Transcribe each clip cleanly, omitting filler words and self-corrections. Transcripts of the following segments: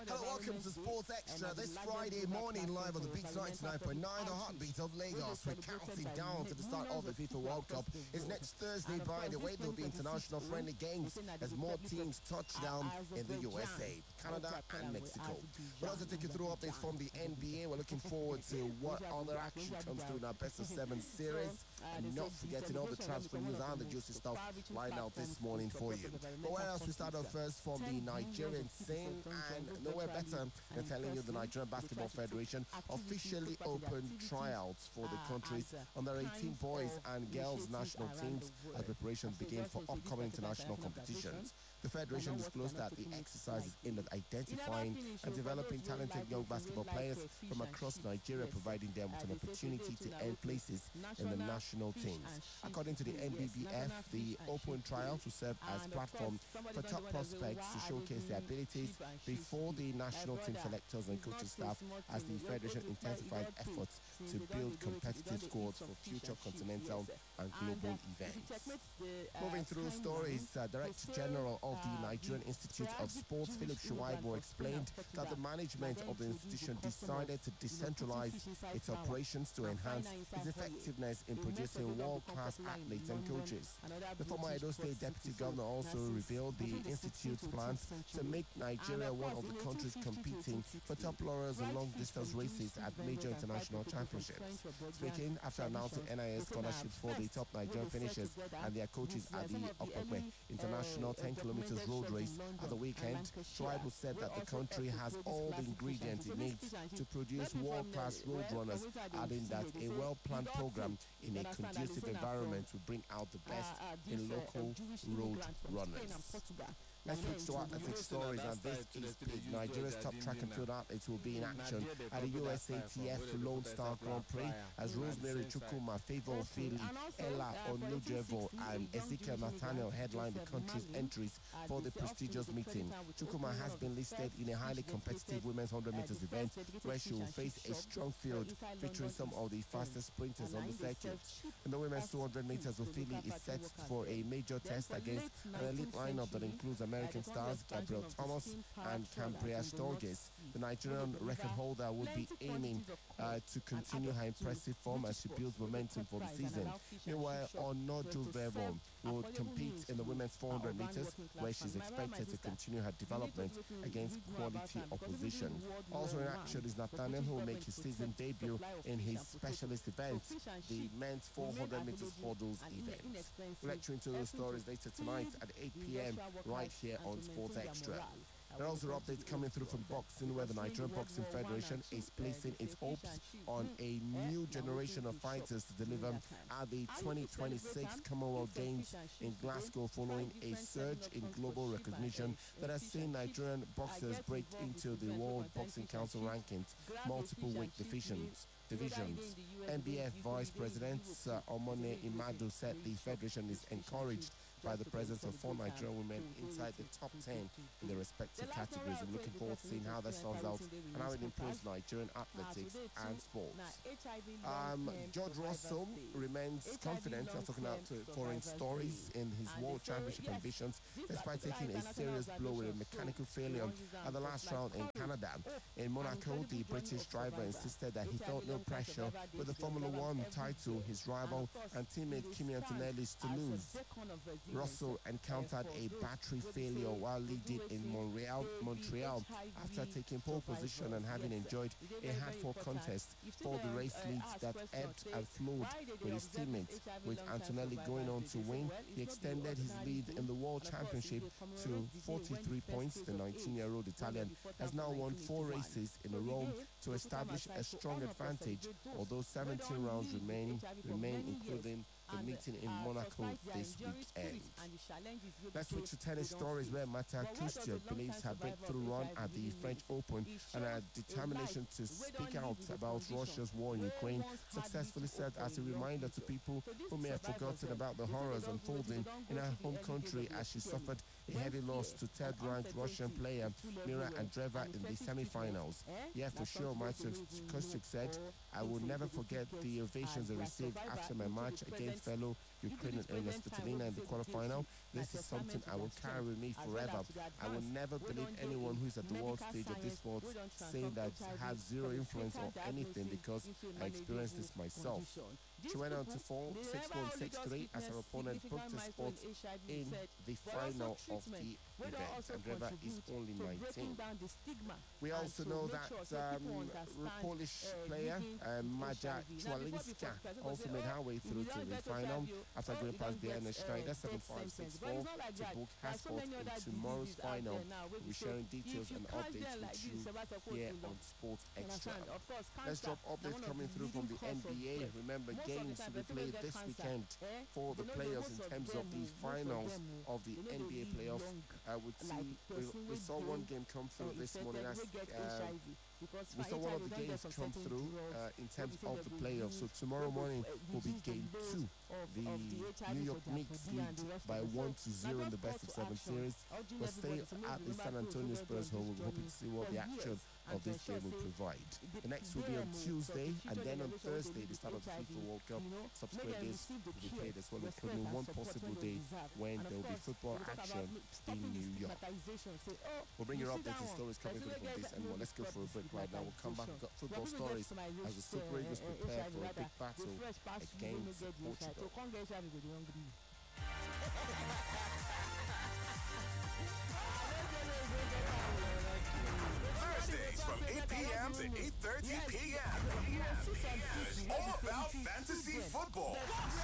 Hello, welcome to Sports Extra this Friday morning, live on the Beats 99.9, the heartbeat of Lagos. We're counting down to the start of the FIFA World Cup. It's next Thursday, by the way. There will be international friendly games as more teams touch down in the USA, Canada and Mexico. We'll also take you through updates from the NBA. We're looking forward to what other action comes through in our Best of 7 series. And not forgetting all the transfer news and the juicy stuff lined out this morning for you. But where else? We start off first from the Nigerian scene, and nowhere better than telling you the Nigerian Basketball Federation officially opened tryouts for the country's under-18 boys and girls national teams as preparations begin for upcoming international competitions. The Federation disclosed that the exercise is aimed at identifying and developing talented young basketball players from across Nigeria, providing them with an opportunity to earn places in the national teams. According to the NBBF, the open tryouts will serve as platform for top prospects to showcase their abilities before the national team selectors and coaching staff, as the Federation intensifies efforts to build competitive squads for future continental and global events. Moving through stories, Director General of the Nigerian Institute of Sports, Philip Shuaibu, explained that the management of the institution decided to decentralize its operations to enhance its effectiveness in producing world-class athletes and coaches. The former Edo State Deputy Governor also revealed the institute's plans to make Nigeria one of the countries competing for top laurels in long-distance races at major international championships. Speaking after announcing NIS scholarships for the top Nigerian finishers and their coaches at the Okpekpe International 10 kilometers road race at the weekend, Shuaibu said that the country has all the ingredients it needs to produce world-class road runners, adding that a well-planned program in a conducive environment will bring out the best in local road runners. Let's switch to athletic stories, and this is big. Nigeria's top track and field athletes will be in action at the USATF Lone Star Grand Prix as Rosemary Chukwuma, Favor Ofili, Ella Onujevo and Ezekiel Nathaniel headline the country's entries for the prestigious meeting. Chukwuma has been listed in a highly competitive women's 100 meters event where she will face a strong field featuring some of the fastest sprinters on the circuit. In the women's 200 meters, Ofili is set for a major test against an elite lineup that includes American stars Gabriel Thomas and Cambria Sturgis. The Nigerian record holder will be aiming to continue her impressive form as she builds momentum for the season. Meanwhile, Onojuvevo will compete in the women's 400 meters, where she's expected to continue her development against quality opposition. Also in action is Nathaniel, who will make his season debut in his specialist event, the men's 400 meters hurdles event. We'll let you into those stories later tonight at 8 p.m. right here on Sports Extra. There are also updates coming through from boxing, where the Nigerian Boxing Federation is placing its hopes on a new generation of fighters to deliver at the 2026 Commonwealth Games in Glasgow, following a surge in global recognition that has seen Nigerian boxers break into the World Boxing Council rankings, multiple weight divisions. NBF Vice President Omone Imadu said the federation is encouraged by the presence of 4 Nigerian women inside the top 10 in their respective categories. I'm looking forward to seeing how that turns out and how it improves Nigerian athletics and sports. George Russell remains confident, talking about foreign stories, in his World Championship ambitions, despite taking a serious blow with a mechanical failure at the last round in Canada. In Monaco, the British driver insisted that he felt no pressure with the Formula One title his rival and teammate Kimi Antonelli is to lose. Russell encountered a battery failure while leading in Montreal after taking pole position and having enjoyed a hard-fought contest for the race leads that ebbed and flowed with his teammates. With Antonelli going on to win, he extended his lead in the World Championship to 43 points. The 19-year-old Italian has now won 4 races in a row to establish a strong advantage, although 17 rounds remain, including the meeting in Monaco this weekend. Let's switch to tennis stories, where Marta Kustyuk believes her breakthrough run at the French Open and her determination to speak out about Russia's war in Ukraine successfully served as a reminder to people who may have forgotten about the horrors unfolding in her home country as she suffered a heavy loss to third-ranked Russian player Mira Andreeva in the semi-finals. Yeah, for sure, Marta Kustyuk said, "I will never forget the ovations I received after my match against fellow Ukrainian Ernest Vitalina in the quarterfinal. This is something I will carry with me forever. I will never believe anyone who's at the world stage of this sport saying that I have zero influence or anything because I experienced this myself. She went on to fall 6-1, 6-3 as her opponent booked a spot in the final of the event, and Reva is only 19. We also know that Polish player Maja Czwalinska also made her way through to the final after going past Diana Schneider 7-5, 6-4 to book her spot in tomorrow's final. We'll be sharing details and updates with you here on Sports Extra. Let's drop updates coming through from the NBA. Remember, games to be played this weekend for the players in terms of the finals of the NBA playoffs. We saw one game come through this morning as we saw one of the games come through in terms of the playoffs. So tomorrow morning will be game 2. The New York Knicks lead by 1-0 in the best of 7 series. We'll stay at the San Antonio Spurs home. We're hoping to see what the action of this game will provide. The next will be on Tuesday, and then on Thursday, the start of the FIFA World Cup. Subsequent days will be played as well, including one possible day when there will be football action in New York. We'll bring your updates and stories coming through from this and more. Let's go for a break right now. We'll come back. We've got football stories as the Super Eagles prepare for a big battle against Portugal. Thursdays from 8 p.m. to 8:30 p.m. It's all about fantasy football.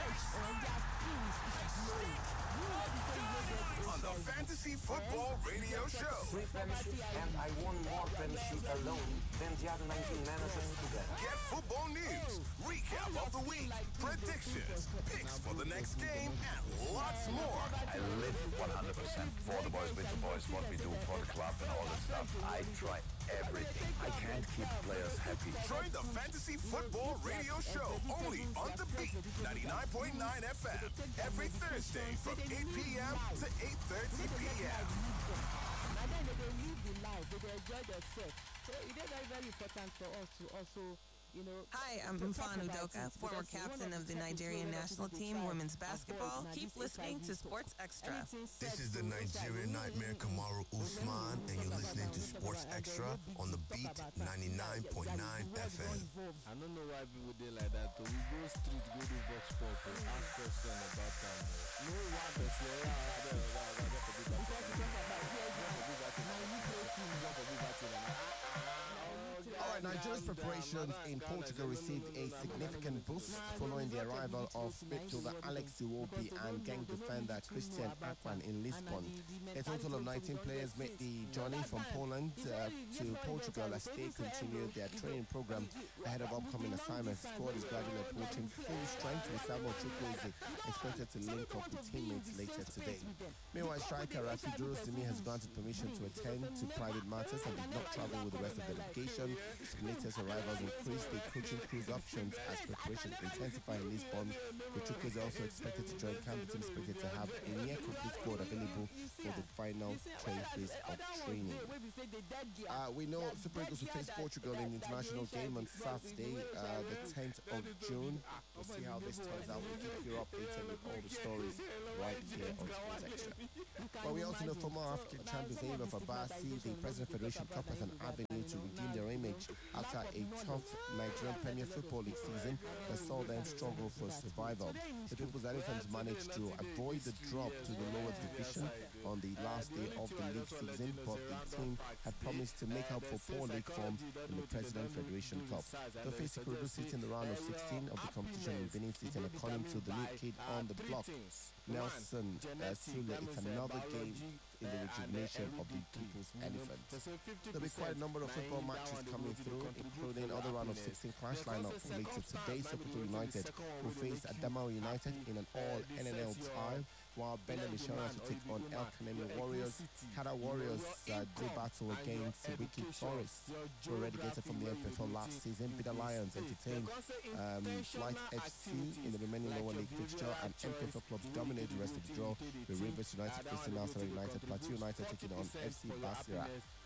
On the Fantasy Football Radio Show. 3 premierships, and I won more premierships alone than the other 19 managers together. Get football news, recap of the week, predictions, picks for the next game, and lots more. I live 100% for the boys, with the boys, what we do for the club and all that stuff. I try everything. I can't keep players happy. Join the Fantasy Football Radio Show only on the Beat 99.9 FM every Thursday from 8 p.m. to 8:30 p.m. And then they live the life, they enjoy themselves. So it is very, very important for us to also, you know. Hi, I'm Mfanu Udoka, former captain of the Nigerian national team women's basketball. Keep listening to Sports Extra. This is the Nigerian Nightmare Kamaru Usman, and you're listening to Sports Extra on the Beat 99.9 FM. I don't know why people did like that. We go street, go to Vox Pop, ask question about them. No All right, Nigeria's preparations in Portugal received a significant boost following the arrival of midfielder Alex Iwobi and gang defender Christian Akpan in Lisbon. A total of 19 players made the journey from Poland to Portugal as they continue their training program ahead of upcoming assignments. The squad is gradually approaching full strength, with Samuel Chukwueze expected to link up with teammates later today. Meanwhile, striker Rafi Durosimi has granted permission to attend to private matters and did not travel with the rest of the delegation. The latest arrivals increased the coaching crew's options as preparations intensify in Lisbon. The Chukwueze is also expected to join camp. The team expected to have a near complete squad available for the final phase of training. We know Super Eagles will face Portugal in the international game on Saturday, the 10th of June. We'll see how this turns out. We'll keep you updated with all the stories right here on Sports Extra. But we also know former African champions Ava Fabasi, the President Federation Cup, as an avenue to redeem their image after a tough Nigerian Premier Football League season that saw them struggle for survival. The People's Elephants managed to avoid the drop to the lower division on the last day of the league season, but the team had promised to make up for poor league form in the President Federation Cup. They'll face Ikorodu City in the round of 16 of the competition in Benin City, and according to the new kid on the block, Nelson Sule, it's another game in the rejuvenation of the People's Elephants. There'll be quite a number of football matches coming through, including other round of 16 clash lineups later today. Sokoto United will face Adamawa United in an all-NNL tie, while Benin Insurance will take on El Kanemi Warriors. Kada Warriors do battle against Wiki Tourists, who were relegated from the MPFL last season. Bida Lions entertain Flight FC in the remaining lower league fixture, and MPFL clubs dominate the rest of the draw, with Rivers United facing Arsenal United, Plateau United taking on FC Basira,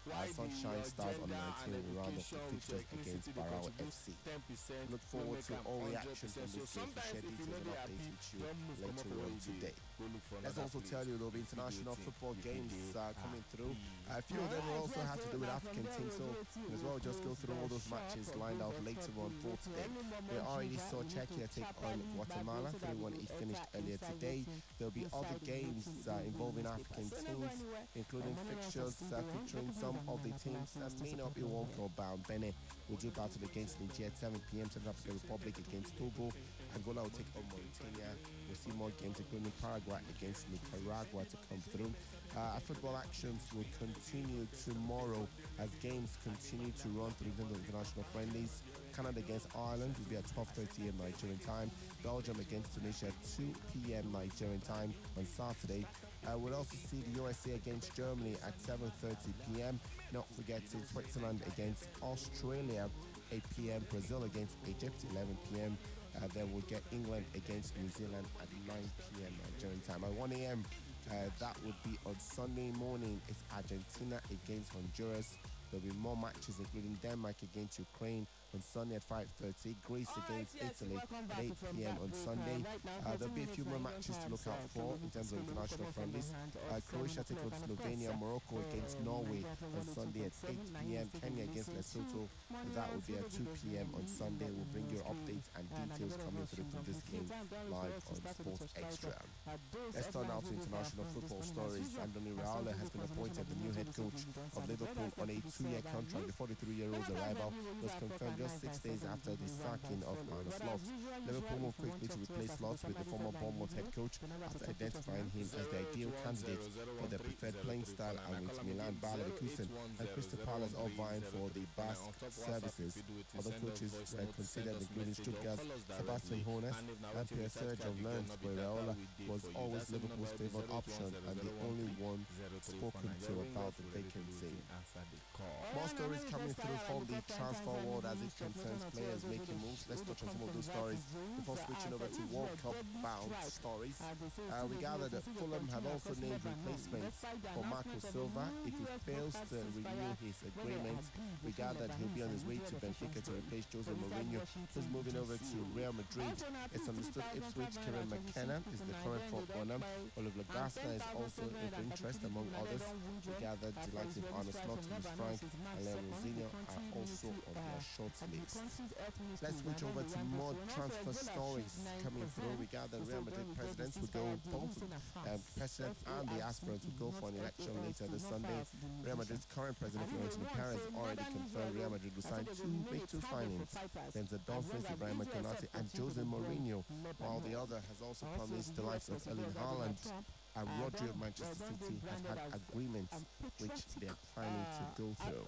Sunshine Stars on 19 will round off the fixtures against Barao FC. Look forward to all reactions from this game. We share details and updates with you later on today. Let's also tell you there'll be international football games coming through. A few of them will also have to do with African teams, so as well just go through all those matches lined out later on for today. We already saw Czechia take on Guatemala 3-1. It finished earlier today. There'll be other games involving African teams, including fixtures featuring some of the teams that may not be World Cup bound. Benin will do battle against Nigeria at 7 p.m. Central African Republic against Togo. Angola will take on Mauritania. We'll see more games, including Paraguay against Nicaragua, to come through. Football actions will continue tomorrow as games continue to run through the international friendlies. Canada against Ireland will be at 12:30 a.m. Nigerian time. Belgium against Tunisia at 2 p.m. Nigerian time on Saturday. We'll also see the USA against Germany at 7:30 p.m. Not forgetting Switzerland against Australia 8 p.m. Brazil against Egypt 11 p.m. Then we'll get England against New Zealand at 9 p.m. Nigerian time. At 1 a.m. That would be on Sunday morning. It's Argentina against Honduras. There'll be more matches, including Denmark against Ukraine on Sunday at 5:30, Greece against Italy at 8 p.m. on Sunday. There'll be a few more matches to look out for in terms of international friendlies. Croatia take on Slovenia, Morocco against Norway on Sunday at 8 p.m. Kenya against Lesotho. That will be at 2 p.m. on Sunday. We'll bring you updates and details coming through to this game live on Sports Extra. Let's turn now to international football stories. Andoni Raiola has been appointed the new head coach of Liverpool on a 2-year contract. The 43-year-old's arrival was confirmed just 6 days after the sacking of Arne Slot. Liverpool moved quickly to replace Slot with the former Bournemouth head coach after identifying him as the ideal candidate for their preferred playing style, and with Milan, Bayer Leverkusen and Crystal Palace all vying for the Basque services. Other coaches were considered, including Stuttgart's Sebastian Hoeneß and Pierre-Serge of Lens, but Raiola was always Liverpool's favoured option and the only one spoken to about the vacancy. More stories coming through from the transfer world as it concerns players making moves. Let's touch on some of those stories before switching over to World Cup bound stories. We gather that Fulham have also named replacements for Marco Silva. If he fails to renew his agreement, we gather that he'll be on his way to Benfica to replace Jose Mourinho, who's moving over to Real Madrid. It's understood Ipswich Kieran McKenna is the current front runner. Oliver Glasner is also of interest among others. We gather the likes of Arne Slot, Luis Frank, and Leo Rosino are also on their short list. Let's switch over to more transfer stories coming through. We gather Real Madrid presidents will go, both president and the aspirant will go for an election later this Sunday. Real Madrid's current president, Florentino Perez, already confirmed Real Madrid will sign two signings. Then the Dolphins, Ibrahima Konate and Jose Mourinho, while the other has also promised the likes of Erling Haaland and Rodri of Manchester City have had agreements which they are planning to go through.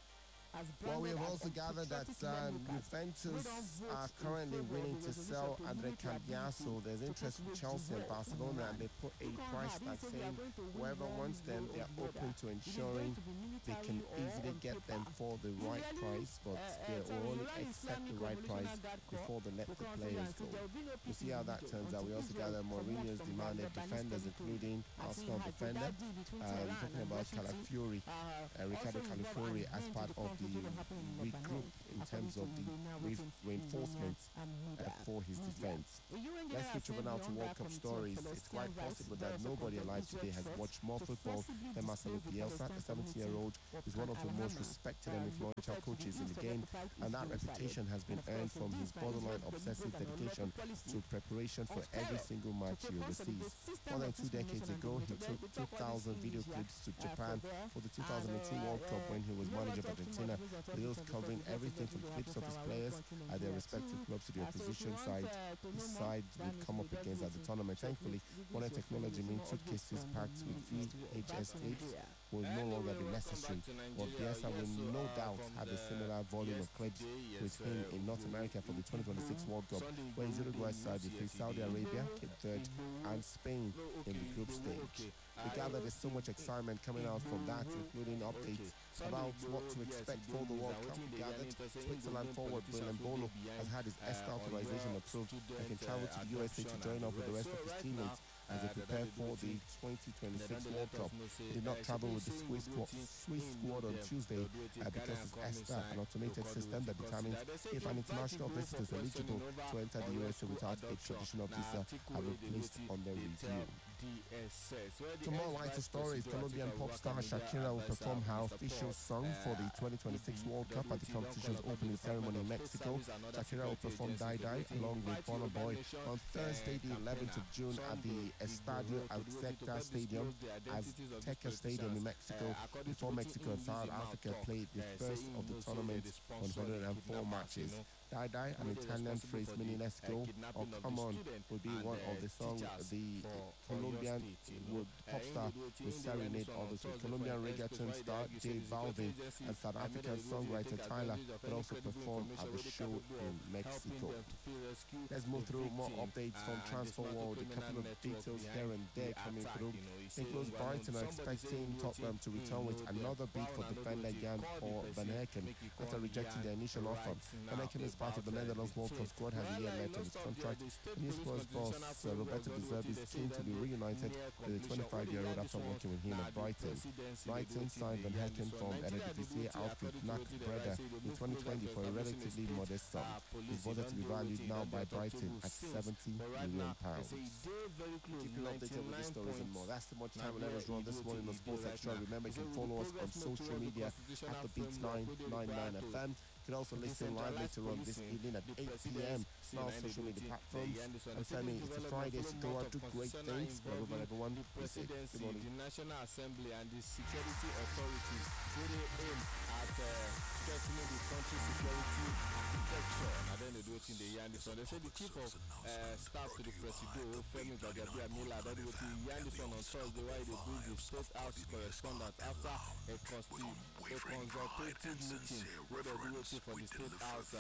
Well, we have also gathered that Juventus are currently willing to sell Andre Cambiaso. There's interest from Chelsea and Barcelona, and they put a price tag saying whoever wants them, they are open to ensuring they can easily get them for the right price, but they will only accept the right price before they let the players go. We'll see how that turns out. We also gather Mourinho's demanded defenders, including Arsenal defender. We're talking about Calafiori, Ricardo Calafiori, as part of the regroup in terms of the reinforcements for his defense. Let's switch over now to World Cup stories. It's quite possible that nobody alive today has watched more football than Marcelo Bielsa. The 70-year-old is one of the most respected and influential coaches in the game, and that reputation has been earned from his borderline obsessive dedication to preparation for every single match he oversees. More than 2 decades ago, he took 2,000 video clips to Japan for the 2002 World Cup when he was manager of Argentina. Videos covering everything from clips of his players at their respective clubs to the opposition side his side would come up against at the tournament. Thankfully, modern technology means suitcases packed with VHS tapes will no longer be necessary, but Bielsa will no doubt have a similar volume of clips with him in North America for the 2026 World Cup, where his Uruguay side will face Saudi Arabia, Cape Verde, and Spain in the group stage. We gather there's so much excitement coming out from that, including updates about what to expect for the World Cup. We gathered Switzerland forward Bril Embolo has had his ESTA authorization approved and can travel to the USA to join up with the rest of his teammates as they prepare for the 2026 World Cup. He did not travel with the Swiss squad on Tuesday because it's ESTA, an automated system that determines if an international visitor is eligible to enter the USA without a traditional visa have been placed on their review. To more lighter stories, Colombian pop star Shakira will perform her official song for the 2026 World Cup at the competition's opening ceremony in Mexico. Shakira will perform Die Die along with Burna Boy on Thursday, the 11th of June at the Estadio Azteca Stadium, Azteca Stadium in Mexico, before Mexico and South Africa played the first of the tournament's 104 matches. Die Die, an Italian phrase meaning let's go or come on, would be one of the songs the Colombian pop star will serenade others with. Colombian reggaeton star J Balvin and South African songwriter Tyler will also perform at the show in Mexico. Let's move through more updates from Transfer World. A couple of details here and there coming through. Nicholas Brighton are expecting Tottenham to return with another bid for defender Jan or Van Hekken after rejecting their initial offer. Van Hekken is part of the Netherlands World Cup squad, has a year left on his contract. New Spurs boss Roberto De Zerbi is keen to be reunited with the 25-year-old after working with him at Brighton. Brighton signed Van Hekken from Eredivisie outfit NAC Breda in 2020 for a relatively modest sum. He's budget to be valued now by Brighton at £70 million. Keep you updated with these stories and more. That's the much time we'll let us run this morning on Sports Extra. Remember, you can follow us on social media at the Beats 999 FM. You can also listen live later on this evening at 8 p.m. on our social media platforms. And Femi, it's a Friday, so go out, do great things. Wherever everyone is safe. Good morning. The National Assembly and the security authorities put aim at strengthening the country's security architecture. And then they do it in the Yandison. They say the chief of staff to the Presido, Femi Gbagabamila, that was in Yandison on Thursday, while they briefed the State House correspondent after a consultative meeting where they were waiting for the State House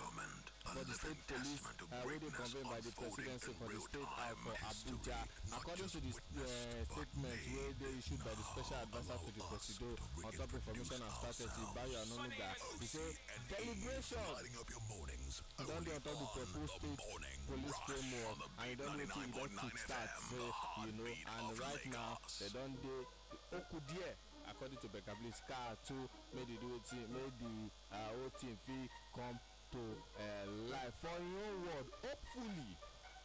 for the state police where they convened by the presidency for the State House for Abuja. According to the statement where they issued by the special advisor to the Presido on top information and strategy, Bayo Anonuga, he said deliberation don't do on top of the proposed state police framework, and you don't know till you don't kickstart, and right now they don't do Okudie. According to Becca Bliss, car to made the whole team fee come to life for your word. Hopefully,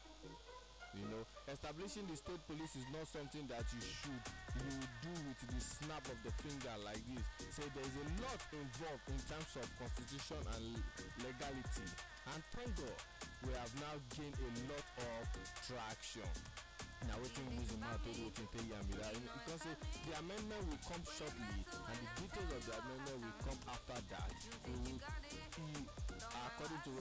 establishing the state police is not something that you do with the snap of the finger like this. So there is a lot involved in terms of constitution and legality. And thank God, we have now gained a lot of traction. Now waiting reason now to do it in because the amendment will come shortly and the details of the amendment will come after that. According to